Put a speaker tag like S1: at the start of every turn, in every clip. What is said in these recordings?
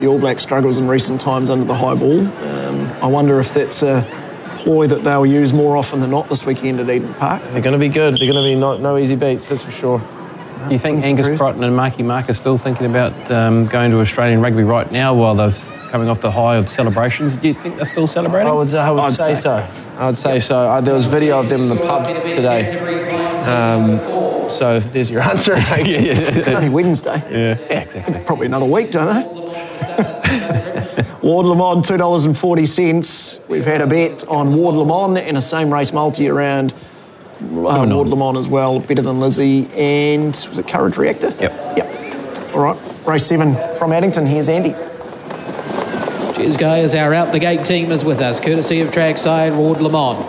S1: The All Blacks struggles in recent times under the high ball. I wonder if that's a ploy that they'll use more often than not this weekend at Eden Park.
S2: They're going to be good. They're going to be no easy beats, that's for sure. Do you think Angus Crichton and Marky Mark are still thinking about going to Australian rugby right now while they're coming off the high of celebrations? Do you think they're still celebrating?
S3: I would say so. I would say so. There was video of them in the pub today. So there's your answer.
S1: It's only Wednesday.
S2: Yeah, exactly.
S1: Probably another week, don't they? Ward Le Mans, $2.40. We've had a bet on Ward Le Mans and a same race multi around Ward Le Mans as well, Better Than Lizzie, and was it Courage Reactor?
S2: Yep.
S1: All right, race 7 from Addington. Here's Andy.
S4: Cheers, guys. Our out the gate team is with us, courtesy of Trackside Ward Le Mans.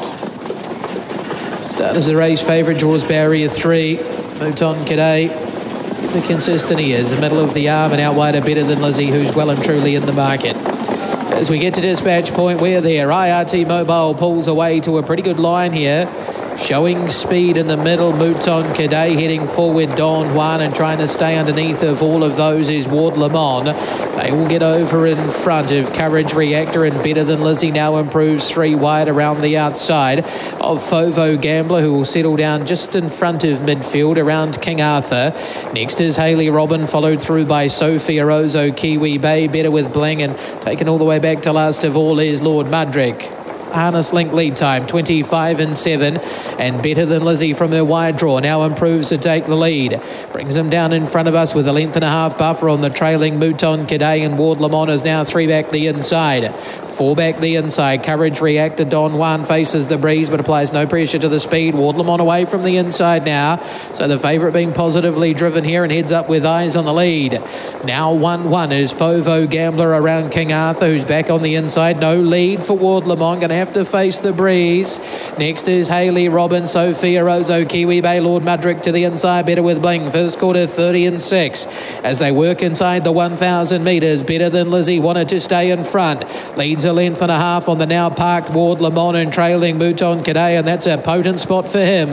S4: Start as a race favourite, draws barrier 3. Mouton Cadet, the consistent he is, the middle of the arm and out wide are Better Than Lizzie, who's well and truly in the market. As we get to dispatch point, we're there. IRT Mobile pulls away to a pretty good line here. Showing speed in the middle, Mouton Cadet heading forward, Don Juan, and trying to stay underneath of all of those is Ward Le Mans. They will get over in front of Courage Reactor, and Better Than Lizzie now improves 3 wide around the outside of Fovo Gambler, who will settle down just in front of midfield around King Arthur. Next is Hayley Robin, followed through by Sophia Rozo, Kiwi Bay, Better with Bling, and taken all the way back to last of all is Lord Mudrick. Harness link lead time 25 and 7, and Better Than Lizzie from her wide draw now improves to take the lead, brings them down in front of us with a length and a half buffer on the trailing Mouton Cadet, and Ward Le Mans is now 3 back the inside. 4 back the inside. Courage Reactor. Don Juan faces the breeze but applies no pressure to the speed. Ward Le Mans away from the inside now. So the favourite being positively driven here and heads up with eyes on the lead. Now 1-1 is Fovo Gambler around King Arthur, who's back on the inside. No lead for Ward Le Mans. Going to have to face the breeze. Next is Hayley Robin, Sophia Rozo, Kiwi Bay, Lord Mudrick to the inside. Better with Bling. First quarter 30 and 6. As they work inside the 1,000 metres. Better Than Lizzie wanted to stay in front. Leads a length and a half on the now parked Ward Le Mans and trailing Mouton Cadet, and that's a potent spot for him.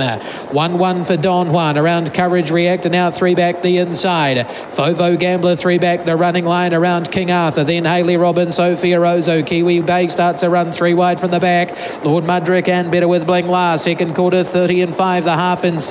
S4: 1-1 for Don Juan around Courage Reactor, now 3 back the inside. Fovo Gambler 3 back the running line around King Arthur, then Hayley Robin, Sophia Rozo, Kiwi Bay starts to run 3 wide from the back. Lord Mudrick and Better with Bling last. Second quarter 30 and 5, the half in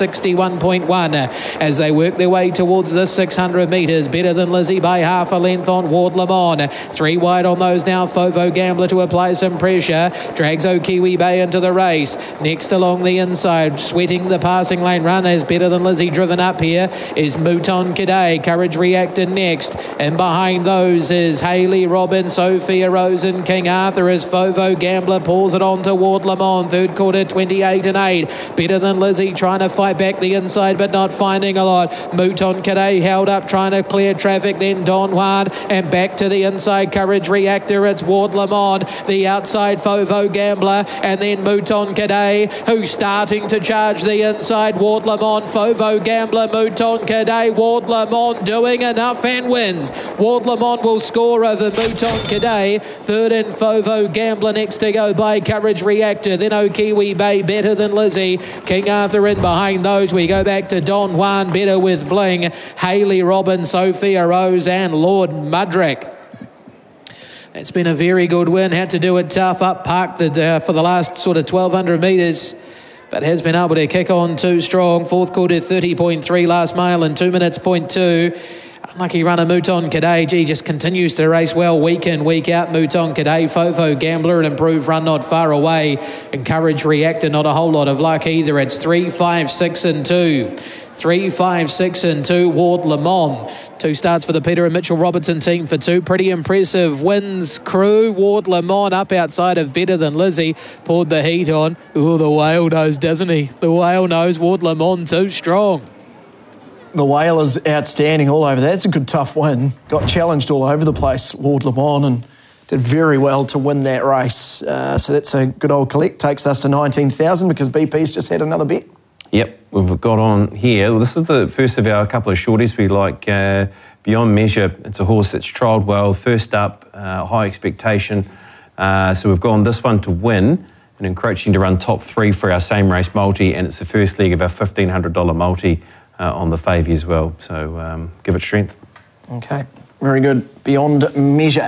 S4: 61.1 as they work their way towards the 600 metres. Better Than Lizzie by half a length on Ward Le Mans. 3 wide on those now. Fovo Gambler to apply some pressure, drags Kiwi Bay into the race. Next along the inside, sweating the passing lane run as Better Than Lizzie driven up here is Mouton Cadet. Courage Reactor next, and behind those is Hayley Robin, Sophia Rose and King Arthur as Fovo Gambler pulls it on toward Le Mans. Third quarter 28 and 8. Better Than Lizzie trying to fight back the inside but not finding a lot. Mouton Cadet held up trying to clear traffic, then Don Juan, and back to the inside Courage Reactor. It's Ward Le Mans, the outside Fovo Gambler, and then Mouton Cadet, who's starting to charge the inside. Ward Le Mans, Fovo Gambler, Mouton Cadet. Ward Le Mans doing enough and wins. Ward Le Mans will score over Mouton Cadet. Third and Fovo Gambler, next to go by Courage Reactor, then Kiwi Bay, Better Than Lizzie. King Arthur in behind those. We go back to Don Juan, Better with Bling, Hayley Robin, Sophia Rose and Lord Mudrick. It's been a very good win. Had to do it tough up park for the last sort of 1,200 metres, but has been able to kick on too strong. Fourth quarter 30.3 last mile in 2 minutes, 0.2. Unlucky runner Mouton Cadet, just continues to race well week in, week out. Mouton Cadet, Fovo Gambler, an improved run not far away. And Courage Reactor, not a whole lot of luck either. It's 3, 5, 6 and 2. 3, 5, 6 and 2, Ward Le Mans. 2 starts for the Peter and Mitchell Robertson team for 2. Pretty impressive wins, crew. Ward Le Mans up outside of Better Than Lizzie. Poured the heat on. Oh, the whale knows, doesn't he? The whale knows. Ward Le Mans too strong.
S1: The whale is outstanding all over. That's a good tough win. Got challenged all over the place, Ward Le Mans, and did very well to win that race. So that's a good old collect. Takes us to 19,000 because BP's just had another bet.
S2: Yep, we've got on here. Well, this is the first of our couple of shorties. We like Beyond Measure. It's a horse that's trialled well. First up, high expectation. So we've gone this one to win and encroaching to run top 3 for our same race multi, and it's the first leg of our $1,500 multi on the favy as well. So give it strength.
S1: Okay. Very good. Beyond Measure.